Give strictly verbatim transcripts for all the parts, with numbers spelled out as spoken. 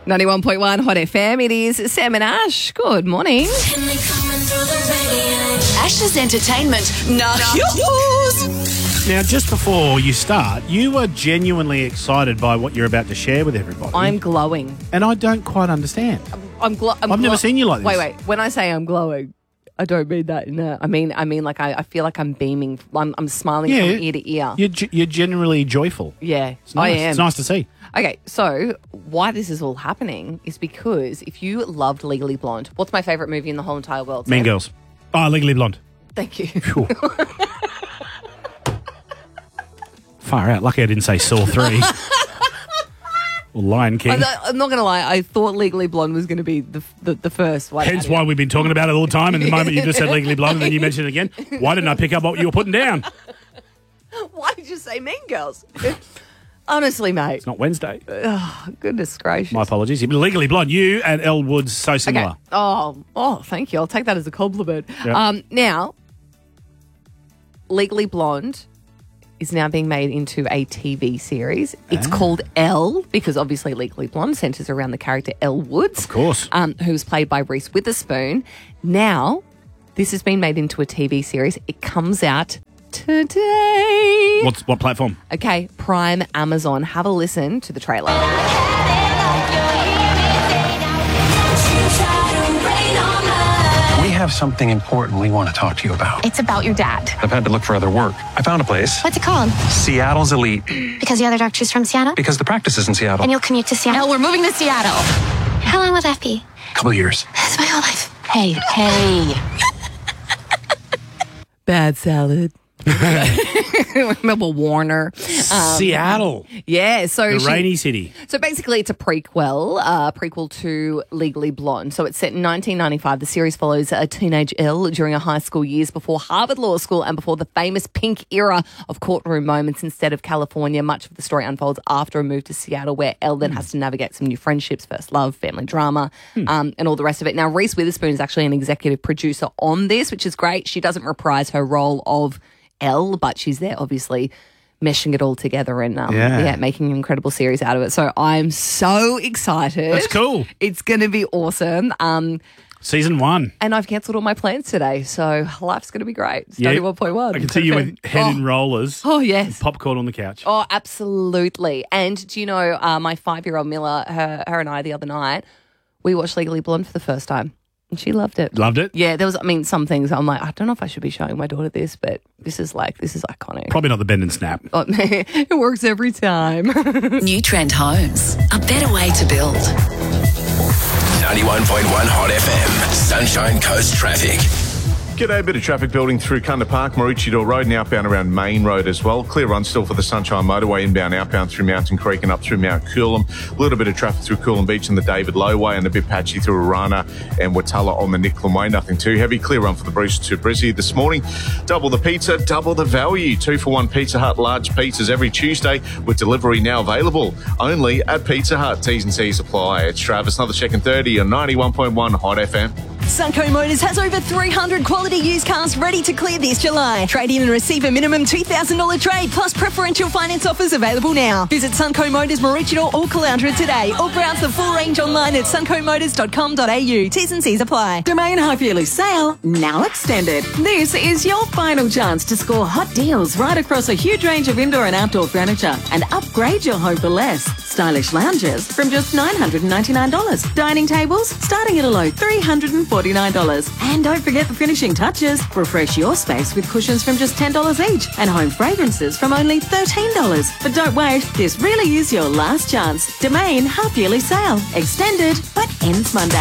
ninety-one point one Hot F M. It is Sam and Ash. Good morning. Ash's entertainment. Nah, yours. Now, just before you start, you were genuinely excited by what you're about to share with everybody. I'm glowing. And I don't quite understand. I'm glo- I'm I've glo- never seen you like this. Wait, wait. When I say I'm glowing, I don't mean that. No, I mean, I mean, like I, I feel like I'm beaming. I'm, I'm smiling Yeah. from ear to ear. You're, ge- you're generally joyful. Yeah, It's nice. I am. It's nice to see. Okay, so why this is all happening is because if you loved Legally Blonde, what's my favourite movie in the whole entire world? Mean Sam? Girls. Oh, Legally Blonde. Thank you. Phew. Far out. Lucky I didn't say Saw three. Or Lion King. I'm not, I'm not going to lie. I thought Legally Blonde was going to be the, the the first one. Hence why we've been talking about it all the time. And the moment you just said Legally Blonde and then you mentioned it again, why didn't I pick up what you were putting down? Why did you say Mean Girls? Honestly, mate. It's not Wednesday. Oh, goodness gracious. My apologies. Legally Blonde. You and Elle Woods, so similar. Okay. Oh, oh, thank you. I'll take that as a compliment. Yep. Um, now, Legally Blonde is now being made into a T V series. It's Ah. called Elle because obviously Legally Blonde centres around the character Elle Woods. Of course. Um, who's played by Reese Witherspoon. Now, this has been made into a T V series. It comes out today. What's what platform? Okay, Prime, Amazon. Have a listen to the trailer. We have something important we want to talk to you about. It's about your dad. I've had to look for other work. I found a place. What's it called? Seattle's Elite. Because the other doctor's from Seattle? Because the practice is in Seattle. And you'll commute to Seattle? No, we're moving to Seattle. How long will that be? A couple of years. That's my whole life. Hey, hey. Bad salad. Remember Warner? Um, Seattle. Yeah, so The she- rainy city. So basically, it's a prequel, uh, prequel to Legally Blonde. So it's set in nineteen ninety-five. The series follows a teenage Elle during her high school years before Harvard Law School and before the famous pink era of courtroom moments instead of California. Much of the story unfolds after a move to Seattle, where Elle then has to navigate some new friendships, first love, family drama, um, and all the rest of it. Now, Reese Witherspoon is actually an executive producer on this, which is great. She doesn't reprise her role of Elle, but she's there obviously meshing it all together and um, yeah. Yeah. making an incredible series out of it. So I'm so excited. That's cool. It's going to be awesome. Um, Season one. and I've cancelled all my plans today, so life's going to be great. It's Yeah. ninety-one point one. I can see you with head oh. in rollers. Oh, yes. Popcorn on the couch. Oh, absolutely. And do you know, uh, my five-year-old Miller, her, her and I the other night, we watched Legally Blonde for the first time. And she loved it. Loved it? Yeah, there was, I mean, some things I'm like, I don't know if I should be showing my daughter this, but this is like, this is iconic. Probably not the bend and snap. Oh, it works every time. New Trend Homes. A better way to build. ninety-one point one Hot F M. Sunshine Coast traffic. G'day, a bit of traffic building through Kunda Park, Maroochydore Road and outbound around Main Road as well. Clear run still for the Sunshine Motorway inbound, outbound through Mountain Creek and up through Mount Coolum. A little bit of traffic through Coolum Beach and the David Low Way and a bit patchy through Arana and Watala on the Nicklin Way. Nothing too heavy. Clear run for the Bruce to Brizzy this morning. Double the pizza, double the value. Two for one Pizza Hut large pizzas every Tuesday with delivery now available. Only at Pizza Hut. T's and C's apply. It's Travis, another check and thirty on ninety-one point one Hot F M. Sunco Motors has over three hundred quality used cars ready to clear this July. Trade in and receive a minimum two thousand dollars trade plus preferential finance offers available now. Visit Sunco Motors Maroochydore or Caloundra today or browse the full range online at sunco motors dot com dot a u. T's and C's apply. Domain Half Yearly Sale now extended. This is your final chance to score hot deals right across a huge range of indoor and outdoor furniture and upgrade your home for less. Stylish lounges from just nine hundred ninety-nine dollars. Dining tables starting at a low three hundred forty-nine dollars. And don't forget the finishing touches. Refresh your space with cushions from just ten dollars each and home fragrances from only thirteen dollars. But don't wait, this really is your last chance. Domain Half Yearly Sale. Extended, but ends Monday.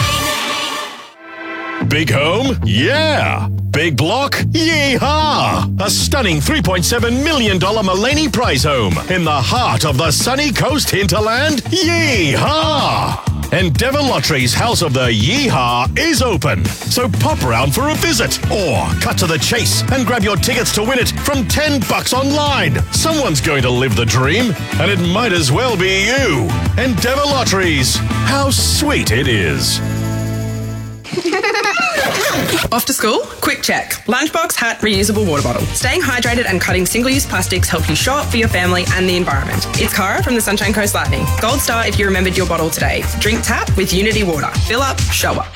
Big home? Yeah. Big block? Yeehaw! A stunning three point seven million dollars Mullaney Prize home in the heart of the sunny coast hinterland? Yeehaw! And Devon Lottery's House of the Yeehaw is open. So pop round for a visit or cut to the chase and grab your tickets to win it from ten bucks online. Someone's going to live the dream and it might as well be you. And Devon Lotteries, how sweet it is. Off to school? Quick check. Lunchbox, hat, reusable water bottle. Staying hydrated and cutting single-use plastics help you show up for your family and the environment. It's Cara from the Sunshine Coast Lightning. Gold star if you remembered your bottle today. Drink tap with Unity Water. Fill up, show up.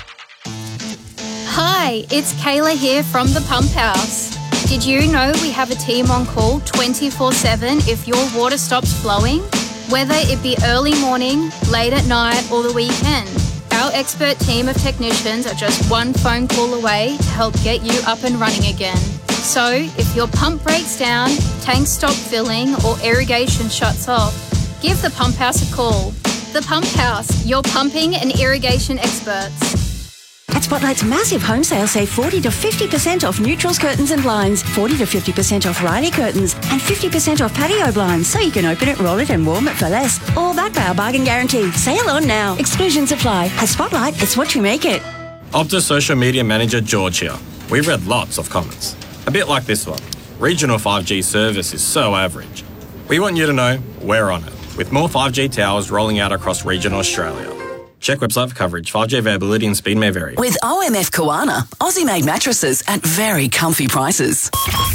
Hi, it's Kayla here from the Pump House. Did you know we have a team on call twenty-four seven if your water stops flowing? Whether it be early morning, late at night or the weekend, our expert team of technicians are just one phone call away to help get you up and running again. So if your pump breaks down, tanks stop filling or irrigation shuts off, give the Pump House a call. The Pump House, your pumping and irrigation experts. At Spotlight's massive home sale, save forty to fifty percent off neutrals, curtains and blinds, forty to fifty percent off Riley curtains and fifty percent off patio blinds, so you can open it, roll it and warm it for less. All backed by our bargain guarantee. Sale on now. Exclusions apply. At Spotlight, it's what you make it. Optus Social Media Manager George here. We've read lots of comments. A bit like this one. Regional five G service is so average. We want you to know we're on it, with more five G towers rolling out across regional Australia. Check website for coverage. five G availability and speed may vary. With O M F Koana, Aussie-made mattresses at very comfy prices.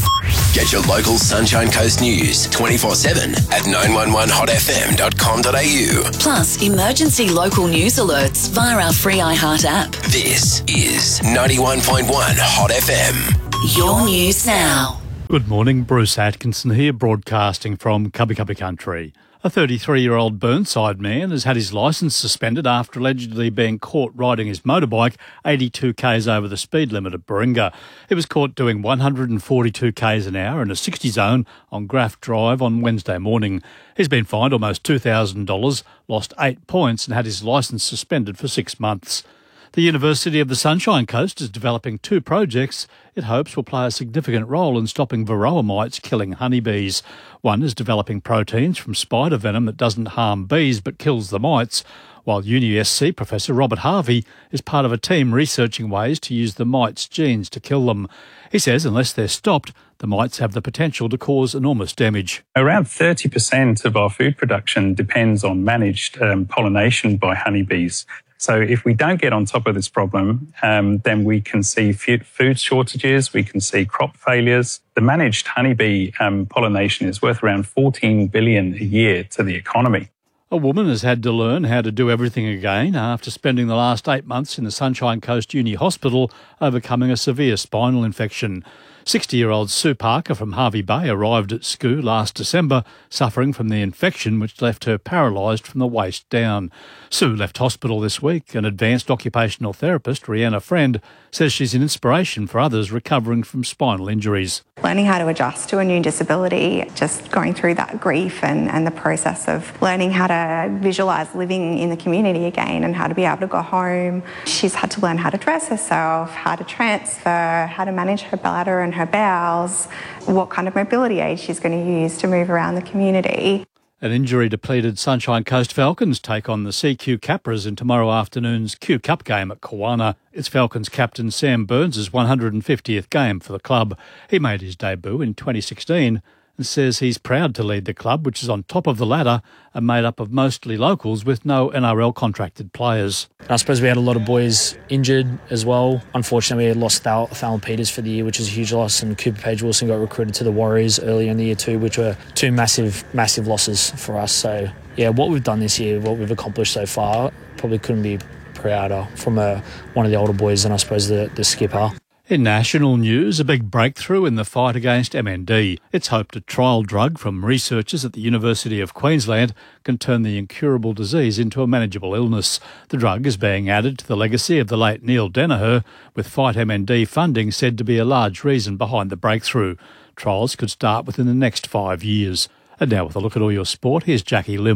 Get your local Sunshine Coast news twenty-four seven at nine one one hot f m dot com dot a u. Plus, emergency local news alerts via our free iHeart app. This is ninety-one point one Hot F M. Your news now. Good morning, Bruce Atkinson here, broadcasting from Cubby Cubby Country. A thirty-three-year-old Burnside man has had his licence suspended after allegedly being caught riding his motorbike eighty-two k's over the speed limit at Baringa. He was caught doing one hundred forty-two k's an hour in a sixty zone on Graff Drive on Wednesday morning. He's been fined almost two thousand dollars, lost eight points and had his licence suspended for six months. The University of the Sunshine Coast is developing two projects it hopes will play a significant role in stopping varroa mites killing honeybees. One is developing proteins from spider venom that doesn't harm bees but kills the mites, while Uni S C Professor Robert Harvey is part of a team researching ways to use the mites' genes to kill them. He says unless they're stopped, the mites have the potential to cause enormous damage. Around thirty percent of our food production depends on managed um, pollination by honeybees. So if we don't get on top of this problem, um, then we can see food shortages, we can see crop failures. The managed honeybee um, pollination is worth around fourteen billion dollars a year to the economy. A woman has had to learn how to do everything again after spending the last eight months in the Sunshine Coast Uni Hospital overcoming a severe spinal infection. sixty-year-old Sue Parker from Harvey Bay arrived at S C O last December, suffering from the infection which left her paralysed from the waist down. Sue left hospital this week. An advanced occupational therapist, Rhianna Friend, says she's an inspiration for others recovering from spinal injuries. Learning how to adjust to a new disability, just going through that grief and, and the process of learning how to visualise living in the community again and how to be able to go home. She's had to learn how to dress herself, how to transfer, how to manage her bladder and her bowels, what kind of mobility aid she's going to use to move around the community. An injury-depleted Sunshine Coast Falcons take on the C Q Capras in tomorrow afternoon's Q Cup game at Koana. It's Falcons captain Sam Burns' one hundred fiftieth game for the club. He made his debut in twenty sixteen and says he's proud to lead the club, which is on top of the ladder and made up of mostly locals with no N R L contracted players. I suppose we had a lot of boys injured as well. Unfortunately, we lost Thal- Thalon Peters for the year, which is a huge loss, and Cooper Page Wilson got recruited to the Warriors earlier in the year too, which were two massive, massive losses for us. So, yeah, what we've done this year, what we've accomplished so far, probably couldn't be prouder from a, one of the older boys and I suppose the, the skipper. In national news, a big breakthrough in the fight against M N D. It's hoped a trial drug from researchers at the University of Queensland can turn the incurable disease into a manageable illness. The drug is being added to the legacy of the late Neil Danaher, with Fight M N D funding said to be a large reason behind the breakthrough. Trials could start within the next five years. And now with a look at all your sport, here's Jackie Lim.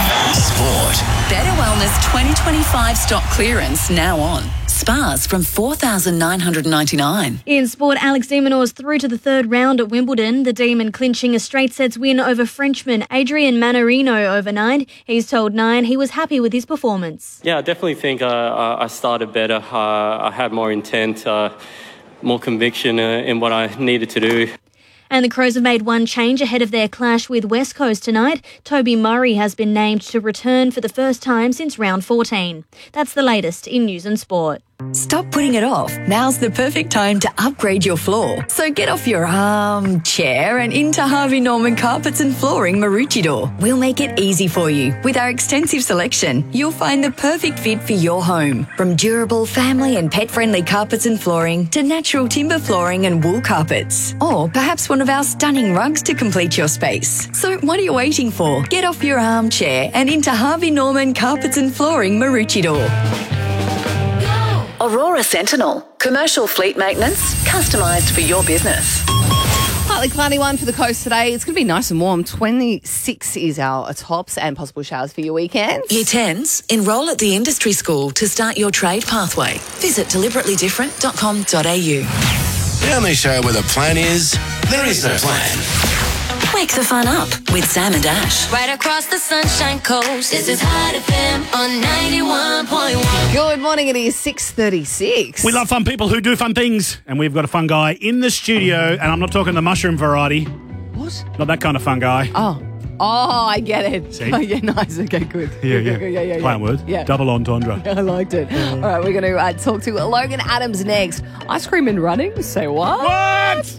Sport. Better Wellness twenty twenty-five stock clearance now on. Spas from four thousand nine hundred ninety-nine dollars. In sport, Alex de Minaur's through to the third round at Wimbledon. The Demon clinching a straight sets win over Frenchman Adrian Manarino overnight. He's told Nine he was happy with his performance. Yeah, I definitely think uh, I started better. Uh, I had more intent, uh, more conviction uh, in what I needed to do. And the Crows have made one change ahead of their clash with West Coast tonight. Toby Murray has been named to return for the first time since round fourteen. That's the latest in news and sport. Stop putting it off. Now's the perfect time to upgrade your floor. So get off your armchair and into Harvey Norman Carpets and Flooring Maroochydore. We'll make it easy for you. With our extensive selection, you'll find the perfect fit for your home. From durable, family and pet-friendly carpets and flooring to natural timber flooring and wool carpets. Or perhaps one of our stunning rugs to complete your space. So what are you waiting for? Get off your armchair and into Harvey Norman Carpets and Flooring Maroochydore. Aurora Sentinel. Commercial fleet maintenance, customised for your business. Partly cloudy one for the coast today. It's going to be nice and warm. twenty-six is our tops and possible showers for your weekends. Year tens, enrol at the industry school to start your trade pathway. Visit deliberately different dot com dot a u. The only show where the plan is, there is no plan. Wake the fun up with Sam and Ash. Right across the Sunshine Coast. This is Hot F M on ninety-one point one. Good morning. It is six thirty-six. We love fun people who do fun things, and we've got a fun guy in the studio, and I'm not talking the mushroom variety. What? Not that kind of fun guy. Oh. Oh, I get it. See? Oh, yeah, nice. Okay, good. Yeah, yeah. yeah, yeah, yeah. Play on words. Yeah. Double entendre. I liked it. All right, we're going to uh, talk to Logan Adams next. Ice cream and running? Say what? What?